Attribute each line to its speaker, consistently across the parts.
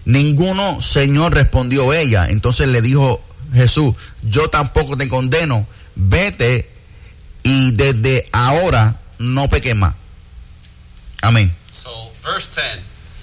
Speaker 1: Ninguno, Señor, respondió ella. Entonces le dijo Jesús, yo tampoco te condeno, vete y desde ahora no peques más. Amén.
Speaker 2: So, verse 10,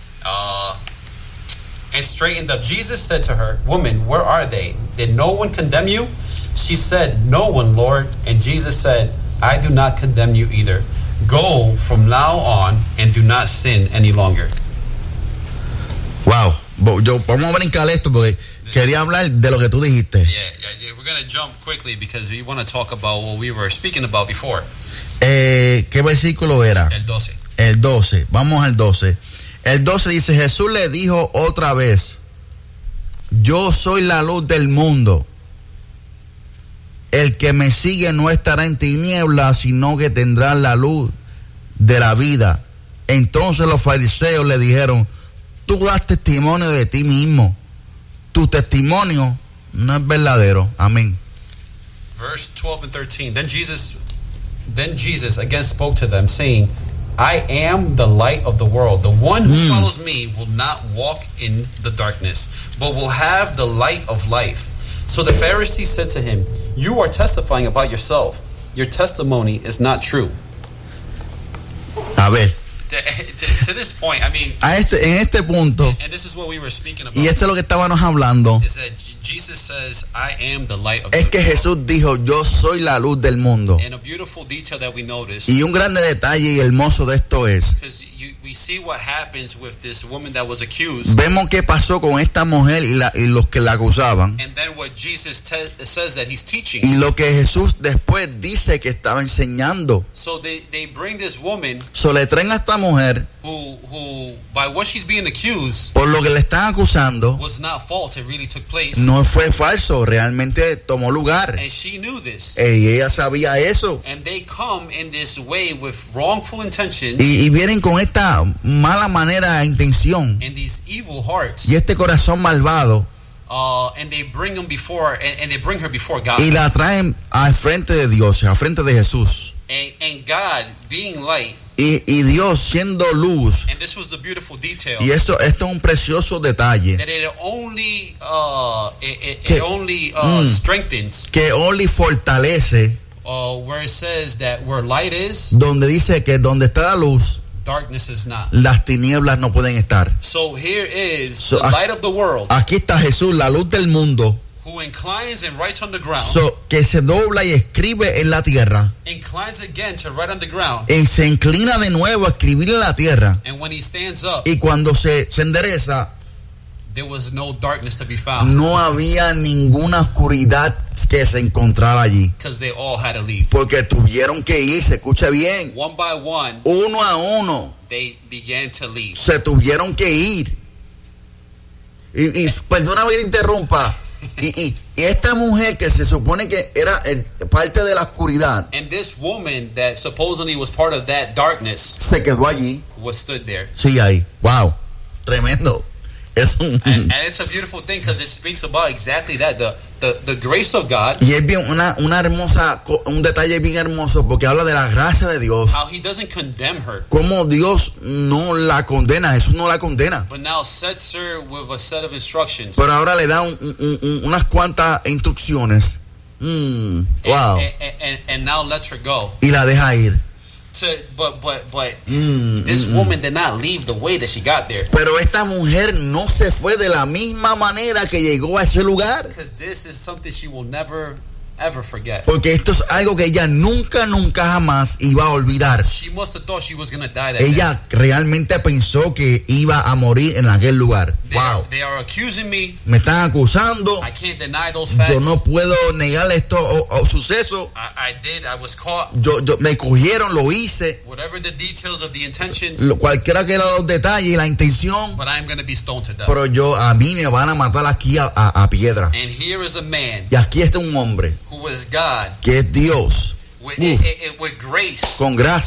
Speaker 2: and straightened up, Jesus said to her, woman, where are they? Did no one condemn you? She said, no one, Lord. And Jesus said, I do not condemn you either. Go from now on and do not sin any longer.
Speaker 1: Wow. Vamos a brincar esto porque quería hablar de lo que tú dijiste.
Speaker 2: Yeah, we're going to jump quickly because we want to talk about what we were speaking about before.
Speaker 1: ¿Qué versículo era?
Speaker 2: El 12.
Speaker 1: El 12. Vamos al 12. El 12 dice, Jesús le dijo otra vez, yo soy la luz del mundo. El que me sigue no estará en tinieblas, sino que tendrá la luz de la vida. Entonces los fariseos le dijeron, tú das testimonio de ti mismo. Tu testimonio no es verdadero. Amén.
Speaker 2: Verse 12 and 13. Then Jesus again spoke to them, saying, I am the light of the world. The one who follows me will not walk in the darkness, but will have the light of life. So the Pharisees said to him, you are testifying about yourself. Your testimony is not true.
Speaker 1: A ver.
Speaker 2: To this point, I mean,
Speaker 1: en este punto,
Speaker 2: and this is what we were speaking about,
Speaker 1: y esto es lo que estábamos hablando,
Speaker 2: is that Jesus says, I am the light of the
Speaker 1: es que
Speaker 2: world.
Speaker 1: Jesús dijo, yo soy la luz del mundo.
Speaker 2: And a beautiful detail that we notice,
Speaker 1: Y un grande detalle y hermoso de esto es,
Speaker 2: because we see what happens with this woman that was accused.
Speaker 1: Vemos qué pasó con esta mujer y los que la acusaban.
Speaker 2: And then what Jesus says that he's teaching.
Speaker 1: Y lo que Jesús después dice que estaba enseñando.
Speaker 2: So they bring this woman.
Speaker 1: So le traen a esta mujer.
Speaker 2: Who by what she's being accused.
Speaker 1: Por lo que le están acusando.
Speaker 2: Was not false. It really took place.
Speaker 1: No fue falso, realmente tomó lugar.
Speaker 2: And she knew this.
Speaker 1: Y ella sabía eso.
Speaker 2: And they come in this way with wrongful intentions.
Speaker 1: Y vienen con esta mala manera, intención.
Speaker 2: And these evil hearts.
Speaker 1: Y este corazón malvado.
Speaker 2: And they bring them before, and they bring her before God.
Speaker 1: Y la traen al frente de Dios, al frente de Jesús.
Speaker 2: And God being light.
Speaker 1: Y Dios siendo luz.
Speaker 2: And this was the beautiful detail.
Speaker 1: Y esto es un precioso detalle.
Speaker 2: That it only strengthens.
Speaker 1: Que only fortalece.
Speaker 2: Where it says that where light is.
Speaker 1: Donde dice que donde está la luz.
Speaker 2: Darkness is not.
Speaker 1: Las tinieblas no pueden estar.
Speaker 2: So here is the light of the world.
Speaker 1: Aquí está Jesús, la luz del mundo.
Speaker 2: Who inclines and writes on the ground.
Speaker 1: Que se dobla y escribe en la tierra.
Speaker 2: Inclines again to write on the ground.
Speaker 1: Y se inclina de nuevo a escribir en la tierra.
Speaker 2: And when he stands up.
Speaker 1: Y cuando se endereza.
Speaker 2: There was no darkness to be found.
Speaker 1: No había ninguna oscuridad que se encontrara allí.
Speaker 2: Because they all had to leave.
Speaker 1: Porque tuvieron que ir, se escucha bien.
Speaker 2: One by one.
Speaker 1: Uno a uno.
Speaker 2: They began to leave.
Speaker 1: Se tuvieron que ir. Y perdóname que interrumpa. Y esta mujer que se supone que era parte de la oscuridad.
Speaker 2: And this woman that supposedly was part of that darkness.
Speaker 1: Se quedó allí.
Speaker 2: Was stood there.
Speaker 1: Sí, ahí. Wow. Tremendo.
Speaker 2: And it's a beautiful thing because it speaks about exactly that, the grace of God.
Speaker 1: Y es bien una hermosa, un detalle bien hermoso porque habla de la gracia de Dios.
Speaker 2: How he doesn't condemn her.
Speaker 1: Como Dios no la condena, Jesús no la condena.
Speaker 2: But now sets her with a set of instructions.
Speaker 1: Pero ahora le da unas cuantas instrucciones. Wow.
Speaker 2: And now lets her go.
Speaker 1: Y la deja ir.
Speaker 2: But this woman did not leave the way that she got there.
Speaker 1: Pero esta mujer no se fue de la misma manera que llegó a ese lugar.
Speaker 2: Because this is something she will never ever forget.
Speaker 1: Porque esto es algo que ella nunca jamás iba a olvidar.
Speaker 2: She must have thought she was going to die that
Speaker 1: ella
Speaker 2: day.
Speaker 1: Realmente pensó que iba a morir en aquel lugar.
Speaker 2: They are accusing me.
Speaker 1: Me están acusando.
Speaker 2: I can't deny those facts.
Speaker 1: Yo no puedo negar esto o suceso.
Speaker 2: I was caught.
Speaker 1: Yo me cogieron, lo hice.
Speaker 2: Whatever the details of the intentions.
Speaker 1: Cualquiera que eran los detalles y la intención.
Speaker 2: But I'm going to be stoned to death.
Speaker 1: Pero a mí me van a matar aquí a piedra.
Speaker 2: And here is a man.
Speaker 1: Y aquí está un hombre.
Speaker 2: Who is God.
Speaker 1: Que es Dios.
Speaker 2: With grace.
Speaker 1: Con gracia.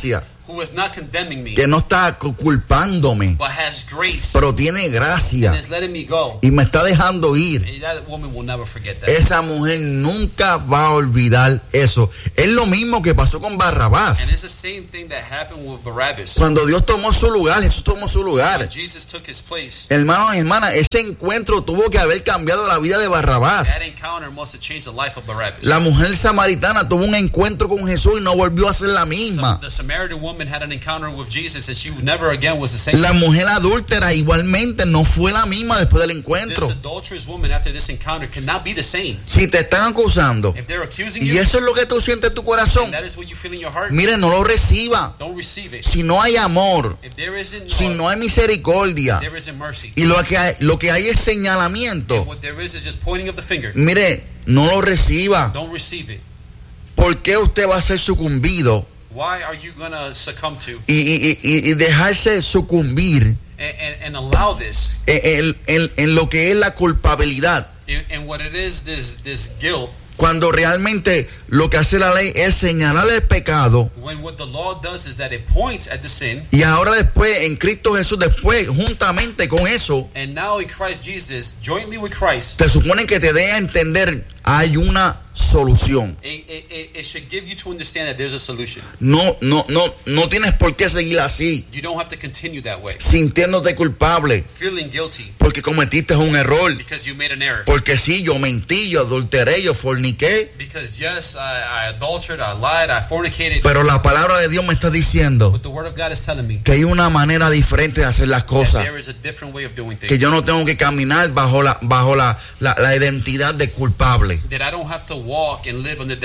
Speaker 2: who is not condemning me,
Speaker 1: que no está culpándome,
Speaker 2: but has grace
Speaker 1: pero tiene gracia
Speaker 2: and is letting me go.
Speaker 1: y me está dejando ir.
Speaker 2: And that woman will never forget that.
Speaker 1: Esa mujer nunca va a olvidar eso. Es lo mismo que pasó con
Speaker 2: And
Speaker 1: Barrabás.
Speaker 2: it's the same thing that happened with Barabbas.
Speaker 1: Cuando Dios tomó su lugar, Jesús tomó su lugar.
Speaker 2: When Jesus took his place,
Speaker 1: Hermanos y hermanas, ese encuentro tuvo que haber cambiado la vida de Barrabás.
Speaker 2: that encounter must have changed the life of Barabbas.
Speaker 1: La mujer samaritana tuvo un encuentro con Jesús y no volvió a ser la misma.
Speaker 2: The Samaritan woman had an encounter with Jesus and she never again was the same.
Speaker 1: La mujer adúltera igualmente no fue la misma después del
Speaker 2: This
Speaker 1: encuentro.
Speaker 2: adulterous woman after this encounter cannot be the same.
Speaker 1: Si te están acusando
Speaker 2: If they're accusing
Speaker 1: y
Speaker 2: you,
Speaker 1: eso es lo que tú sientes en tu corazón,
Speaker 2: and that is what you feel in your heart,
Speaker 1: mire, no lo reciba.
Speaker 2: don't receive it.
Speaker 1: Si no hay amor,
Speaker 2: If there isn't
Speaker 1: si
Speaker 2: love,
Speaker 1: no hay misericordia
Speaker 2: there isn't mercy.
Speaker 1: y lo que hay es señalamiento,
Speaker 2: What there is just pointing of the finger.
Speaker 1: mire, no lo reciba.
Speaker 2: Don't receive it.
Speaker 1: ¿Por qué usted va a ser sucumbido
Speaker 2: Why are you going to succumb to
Speaker 1: y dejarse sucumbir
Speaker 2: and allow this?
Speaker 1: en lo que es la culpabilidad?
Speaker 2: And what it is, this guilt,
Speaker 1: Cuando realmente lo que hace la ley es señalar el pecado
Speaker 2: when what the law does is that it points at the sin,
Speaker 1: y ahora después en Cristo Jesús, después juntamente con eso,
Speaker 2: and now in Christ Jesus, jointly with Christ,
Speaker 1: te supone que te dé a entender hay una solución.
Speaker 2: it should give you to understand that there's a solution.
Speaker 1: No tienes por qué seguir así,
Speaker 2: You don't have to continue that way,
Speaker 1: sintiéndote culpable,
Speaker 2: feeling guilty
Speaker 1: porque cometiste un error.
Speaker 2: because you made an error.
Speaker 1: Porque sí, yo mentí, yo adulteré, yo forniqué,
Speaker 2: Because yes, I adulterated, I lied, I fornicated.
Speaker 1: pero la palabra de Dios me está diciendo
Speaker 2: But the Word of God is telling me
Speaker 1: que hay una manera diferente de hacer las
Speaker 2: that
Speaker 1: cosas,
Speaker 2: there is a different way of doing
Speaker 1: que
Speaker 2: things.
Speaker 1: yo no tengo que caminar bajo la identidad de culpable.
Speaker 2: That I don't have to walk and live under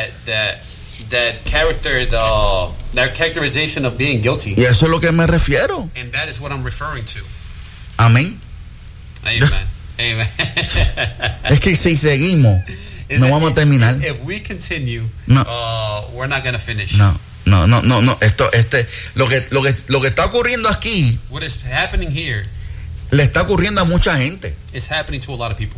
Speaker 2: that character, that characterization of being guilty.
Speaker 1: Y eso es lo que me refiero.
Speaker 2: And that is what I'm referring to.
Speaker 1: Amén.
Speaker 2: Amen. Amen.
Speaker 1: Es que si seguimos, no vamos a terminar.
Speaker 2: If we continue,
Speaker 1: No.
Speaker 2: we're not going to finish.
Speaker 1: No. Lo que está ocurriendo aquí
Speaker 2: What is happening here
Speaker 1: le está ocurriendo a mucha gente.
Speaker 2: is happening to a lot of people.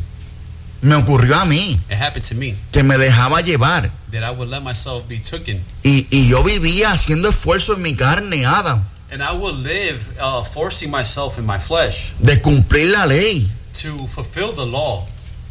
Speaker 1: Me ocurrió a mí,
Speaker 2: It happened to me,
Speaker 1: que me dejaba llevar.
Speaker 2: that I would let myself be taken.
Speaker 1: Y yo vivía haciendo esfuerzo en mi carne, Adam,
Speaker 2: And I would live forcing myself in my flesh
Speaker 1: de cumplir la ley,
Speaker 2: to fulfill the law,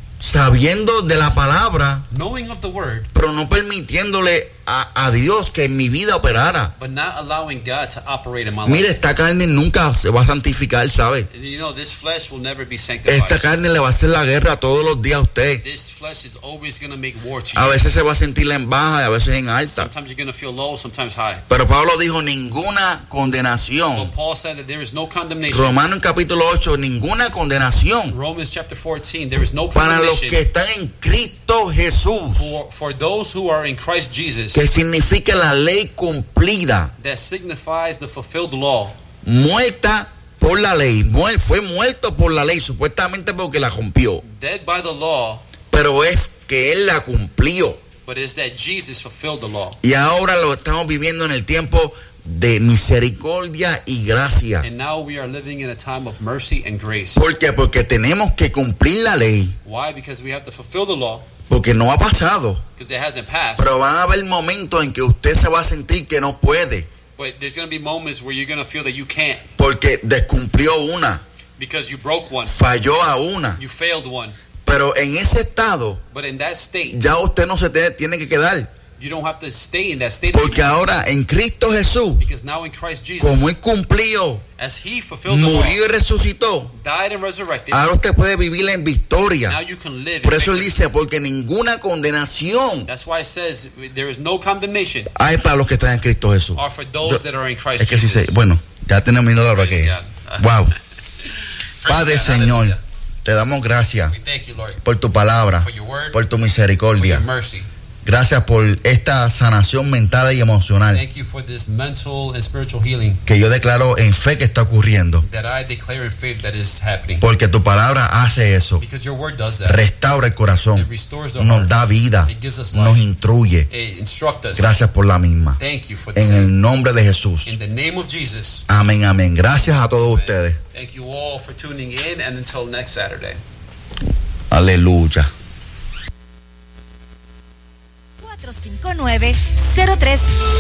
Speaker 1: sabiendo de la palabra,
Speaker 2: knowing of the word,
Speaker 1: pero no permitiéndole a Dios que en mi vida operara.
Speaker 2: but not allowing God to operate in my
Speaker 1: Mire,
Speaker 2: life.
Speaker 1: esta carne nunca se va a santificar, ¿sabe?
Speaker 2: You know, this flesh will never be sanctified.
Speaker 1: Esta carne le va a hacer la guerra todos los días a usted.
Speaker 2: This flesh is always going to make war to
Speaker 1: A
Speaker 2: you.
Speaker 1: veces se va a sentir en baja y a veces en alta.
Speaker 2: Sometimes you're going to feel low, sometimes high.
Speaker 1: Pero Pablo dijo ninguna condenación.
Speaker 2: But Paul said that there is no condemnation.
Speaker 1: Romano en capítulo 8, ninguna condenación
Speaker 2: Romans chapter 14, there is no
Speaker 1: para los que
Speaker 2: condemnation
Speaker 1: están en Cristo Jesús,
Speaker 2: for those who are in Christ Jesus.
Speaker 1: que significa la ley cumplida,
Speaker 2: That signifies the fulfilled law.
Speaker 1: muerta por la ley, fue muerto por la ley supuestamente porque la rompió,
Speaker 2: Dead by the law,
Speaker 1: pero es que él la cumplió
Speaker 2: but it's that Jesus fulfilled the law.
Speaker 1: y ahora lo estamos viviendo en el tiempo de misericordia y gracia.
Speaker 2: And now we are living in a time of mercy and grace.
Speaker 1: ¿Por qué? Porque tenemos que cumplir la ley,
Speaker 2: Why? Because we have to fulfill the law,
Speaker 1: porque no ha pasado,
Speaker 2: because it hasn't passed.
Speaker 1: pero van a haber momentos en que usted se va a sentir que no puede,
Speaker 2: But there's going to be moments where you're going to feel that you can't,
Speaker 1: porque descumplió una,
Speaker 2: because you broke one,
Speaker 1: falló a una,
Speaker 2: you failed one.
Speaker 1: pero en ese estado
Speaker 2: But in that state,
Speaker 1: ya usted no se tiene que quedar,
Speaker 2: you don't have to stay in that state
Speaker 1: porque
Speaker 2: anymore.
Speaker 1: ahora en Cristo Jesús,
Speaker 2: Because now in Christ Jesus,
Speaker 1: como él cumplió,
Speaker 2: as He fulfilled the law,
Speaker 1: murió y resucitó,
Speaker 2: died and resurrected,
Speaker 1: ahora usted puede vivir en
Speaker 2: now
Speaker 1: victoria.
Speaker 2: you can live.
Speaker 1: Por
Speaker 2: in
Speaker 1: eso él
Speaker 2: victory.
Speaker 1: dice, porque ninguna condenación
Speaker 2: That's why it says there is no condemnation
Speaker 1: hay para los que están en Cristo Jesús.
Speaker 2: or for those that are in Christ
Speaker 1: Es que sí,
Speaker 2: Jesus.
Speaker 1: bueno, ya tenemos la hora
Speaker 2: Praise
Speaker 1: que
Speaker 2: God.
Speaker 1: wow.
Speaker 2: Praise
Speaker 1: Padre
Speaker 2: God.
Speaker 1: Señor,
Speaker 2: Hallelujah.
Speaker 1: te damos gracias
Speaker 2: We thank you, Lord,
Speaker 1: por tu palabra,
Speaker 2: for your word,
Speaker 1: por tu
Speaker 2: for your
Speaker 1: misericordia.
Speaker 2: mercy.
Speaker 1: Gracias por esta sanación mental y emocional
Speaker 2: Thank you for this mental and spiritual healing
Speaker 1: que yo declaro en fe que está ocurriendo.
Speaker 2: that I declare in faith that is happening.
Speaker 1: Porque tu palabra hace eso.
Speaker 2: Because your word does that.
Speaker 1: Restaura el corazón,
Speaker 2: It restores the
Speaker 1: nos
Speaker 2: heart.
Speaker 1: da vida,
Speaker 2: It gives us
Speaker 1: nos
Speaker 2: life.
Speaker 1: instruye.
Speaker 2: It instructs us.
Speaker 1: Gracias por la misma.
Speaker 2: Thank you for this.
Speaker 1: En el nombre de Jesús.
Speaker 2: In the name of Jesus.
Speaker 1: Amén, amén. Gracias a todos ustedes.
Speaker 2: Thank you all for tuning in, and until next Saturday.
Speaker 1: Aleluya.
Speaker 3: 459-0309.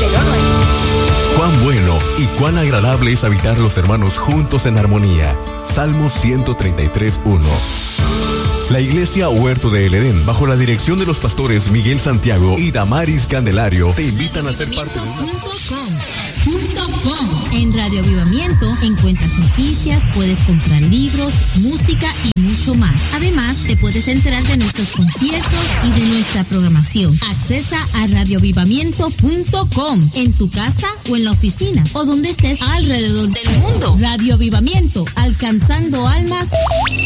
Speaker 4: Cuán bueno y cuán agradable es habitar los hermanos juntos en armonía. Salmo 133:1. La Iglesia Huerto de El Edén, bajo la dirección de los pastores Miguel Santiago y Damaris Candelario, te invitan a ser parte de
Speaker 5: En Radio Avivamiento encuentras noticias, puedes comprar libros, música y mucho más. Además, te puedes enterar de nuestros conciertos y de nuestra programación. Accesa a radioavivamiento.com en tu casa o en la oficina o donde estés alrededor del mundo. Radio Avivamiento, alcanzando almas